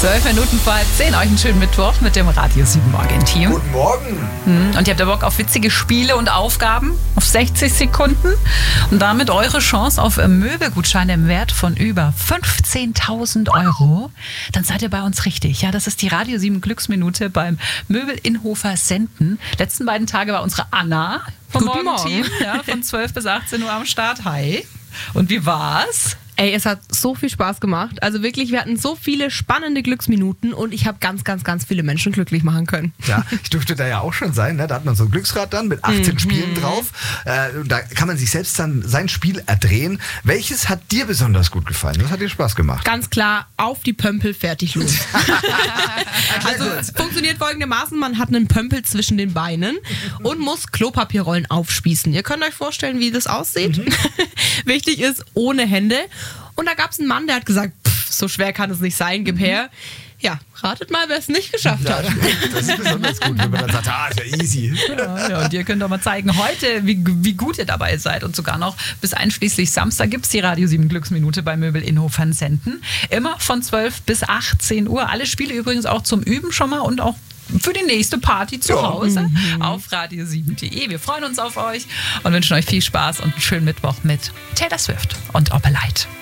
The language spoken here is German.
12 Minuten vor 10. Euch einen schönen Mittwoch mit dem Radio 7 Morgen-Team. Guten Morgen. Und ihr habt ja Bock auf witzige Spiele und Aufgaben auf 60 Sekunden. Und damit eure Chance auf Möbelgutscheine im Wert von über 15.000 €. Dann seid ihr bei uns richtig. Ja, das ist die Radio 7 Glücksminute beim Möbel Inhofer Senden. Letzten beiden Tage war unsere Anna vom Guten Morgen-Team. Morgen. Ja, von 12 bis 18 Uhr am Start. Hi. Und wie war's? Ey, es hat so viel Spaß gemacht. Also wirklich, wir hatten so viele spannende Glücksminuten und ich habe ganz viele Menschen glücklich machen können. Ja, ich durfte da ja auch schon sein. Ne? Da hat man so ein Glücksrad dann mit 18 Spielen drauf. Da kann man sich selbst dann sein Spiel erdrehen. Welches hat dir besonders gut gefallen? Was hat dir Spaß gemacht? Ganz klar, auf die Pömpel, fertig, los. Also es funktioniert folgendermaßen, man hat einen Pömpel zwischen den Beinen und muss Klopapierrollen aufspießen. Ihr könnt euch vorstellen, wie das aussieht. Wichtig ist, ohne Hände. Und da gab es einen Mann, der hat gesagt, so schwer kann es nicht sein, gib her. Ja, ratet mal, wer es nicht geschafft hat. Das ist besonders gut, wenn man dann sagt, ist ja easy. Ja, und ihr könnt doch mal zeigen, heute, wie gut ihr dabei seid. Und sogar noch bis einschließlich Samstag gibt es die Radio 7 Glücksminute bei Möbel Inhofer Senden. Immer von 12 bis 18 Uhr. Alle Spiele übrigens auch zum Üben schon mal und auch für die nächste Party zu Hause auf radio7.de. Wir freuen uns auf euch und wünschen euch viel Spaß und einen schönen Mittwoch mit Taylor Swift und Opelite.